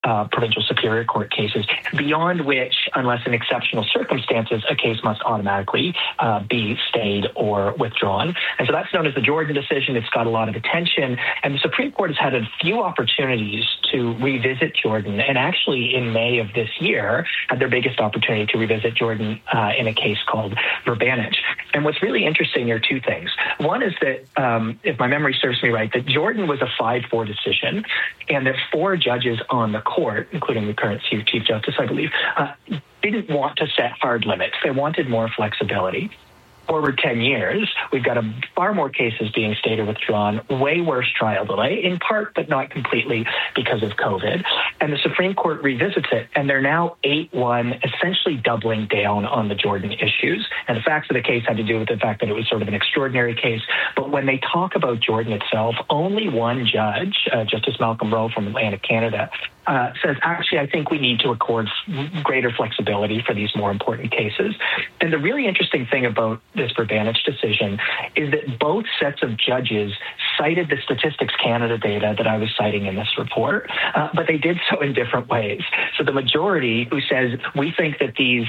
provincial superior court cases, beyond which, unless in exceptional circumstances, a case must automatically be stayed or withdrawn. And so that's known as the Jordan decision. It's got a lot of attention. And the Supreme Court has had a few opportunities to revisit Jordan. And actually, in May of this year, had their biggest opportunity to revisit Jordan in a case called Verbanich. And what's really interesting are two things. One is that, if my memory serves me right, that Jordan was a 5-4 decision, and that 4 judges on the court, including the current Chief Justice, I believe, didn't want to set hard limits. They wanted more flexibility. Forward 10 years, we've got far more cases being stayed or withdrawn, way worse trial delay, in part but not completely because of COVID. And the Supreme Court revisits it, and they're now 8-1, essentially doubling down on the Jordan issues. And the facts of the case had to do with the fact that it was sort of an extraordinary case. But when they talk about Jordan itself, only one judge, Justice Malcolm Rowe from Atlantic Canada, says, actually, I think we need to accord greater flexibility for these more important cases. And the really interesting thing about this Verbanich decision is that both sets of judges cited the Statistics Canada data that I was citing in this report, but they did so in different ways. So the majority, who says we think that these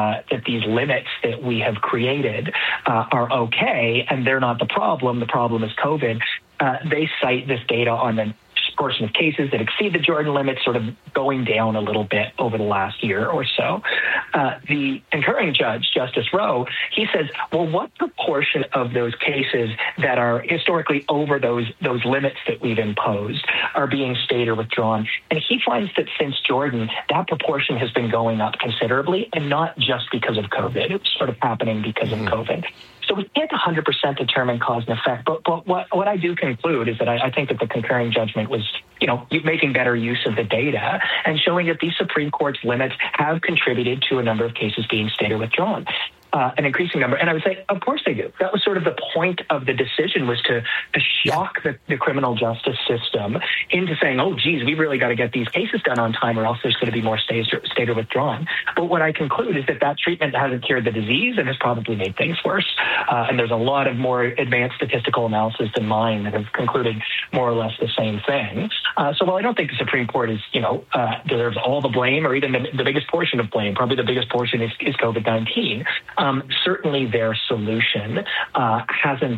limits that we have created are okay and they're not the problem is COVID, they cite this data on the portion of cases that exceed the Jordan limits sort of going down a little bit over the last year or so. The concurring judge, Justice Rowe, he says, well, what proportion of those cases that are historically over those limits that we've imposed are being stayed or withdrawn? And he finds that since Jordan, that proportion has been going up considerably, and not just because of COVID. It's sort of happening because of COVID. So we can't 100% determine cause and effect, but what I do conclude is that I think that the concurring judgment was, making better use of the data and showing that these Supreme Court's limits have contributed to a number of cases being stayed or withdrawn. An increasing number. And I would say, of course they do. That was sort of the point of the decision, was to shock the criminal justice system into saying, oh, geez, we've really got to get these cases done on time or else there's going to be more stayed or withdrawn. But what I conclude is that treatment hasn't cured the disease and has probably made things worse. And there's a lot of more advanced statistical analysis than mine that have concluded more or less the same thing. So while I don't think the Supreme Court is, deserves all the blame or even the biggest portion of blame, probably the biggest portion is COVID-19. Certainly their solution hasn't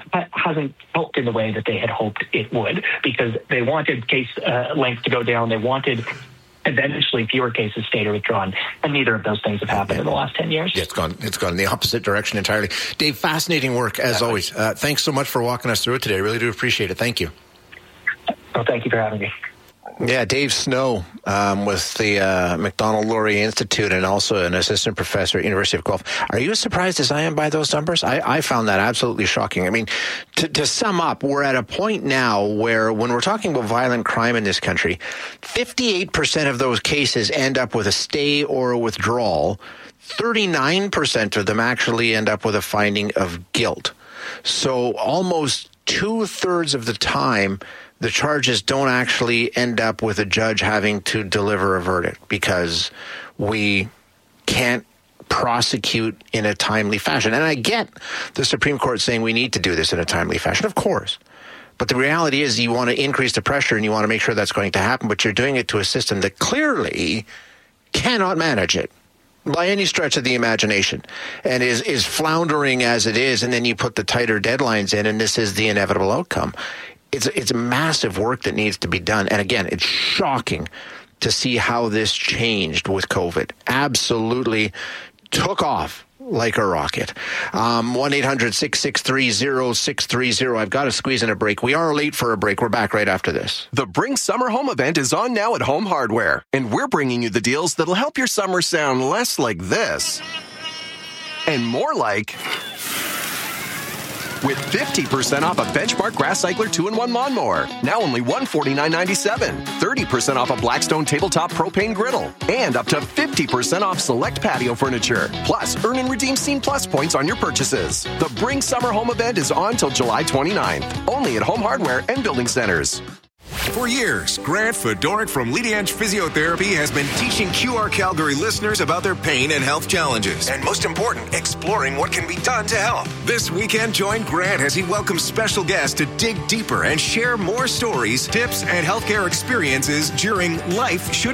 helped in the way that they had hoped it would, because they wanted case length to go down. They wanted eventually fewer cases stayed or withdrawn, and neither of those things have happened in the last 10 years. Yeah, it's gone in the opposite direction entirely. Dave, fascinating work as always. Thanks so much for walking us through it today. I really do appreciate it. Thank you. Well, thank you for having me. Yeah, Dave Snow with the Macdonald-Laurier Institute and also an assistant professor at University of Guelph. Are you as surprised as I am by those numbers? I found that absolutely shocking. I mean, to sum up, we're at a point now where when we're talking about violent crime in this country, 58% of those cases end up with a stay or a withdrawal. 39% of them actually end up with a finding of guilt. So almost 2/3 of the time, the charges don't actually end up with a judge having to deliver a verdict because we can't prosecute in a timely fashion. And I get the Supreme Court saying we need to do this in a timely fashion, of course. But the reality is you want to increase the pressure and you want to make sure that's going to happen, but you're doing it to a system that clearly cannot manage it by any stretch of the imagination and is floundering as it is. And then you put the tighter deadlines in and this is the inevitable outcome. It's massive work that needs to be done. And again, it's shocking to see how this changed with COVID. Absolutely took off like a rocket. 1-800-663-0630. I've got to squeeze in a break. We are late for a break. We're back right after this. The Bring Summer Home event is on now at Home Hardware. And we're bringing you the deals that'll help your summer sound less like this and more like... with 50% off a Benchmark Grass Cycler 2-in-1 lawnmower. Now only $149.97. 30% off a Blackstone Tabletop Propane Griddle. And up to 50% off select patio furniture. Plus, earn and redeem Scene Plus points on your purchases. The Bring Summer Home event is on till July 29th. Only at Home Hardware and Building Centers. For years, Grant Fedoruk from Leading Physiotherapy has been teaching QR Calgary listeners about their pain and health challenges. And most important, exploring what can be done to help. This weekend, join Grant as he welcomes special guests to dig deeper and share more stories, tips, and healthcare experiences during Life Should